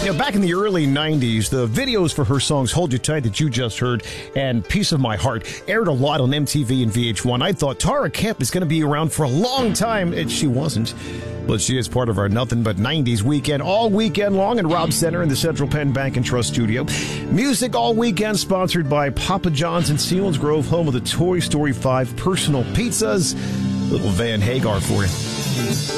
Back in the early 90s, the videos for her songs Hold You Tight that you just heard and Piece of My Heart aired a lot on MTV and VH1. I thought Tara Kemp is going to be around for a long time, and she wasn't. But she is part of our Nothing But 90s weekend all weekend long in Robb Center in the Central Penn Bank and Trust studio. Music all weekend sponsored by Papa John's in Selinsgrove, home of the Toy Story 5 personal pizzas. Little Van Hagar for you.